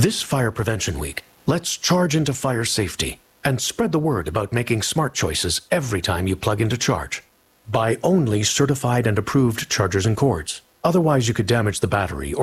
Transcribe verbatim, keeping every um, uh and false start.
This Fire Prevention Week, let's charge into fire safety and spread the word about making smart choices every time you plug in to charge. Buy only certified and approved chargers and cords. Otherwise, you could damage the battery or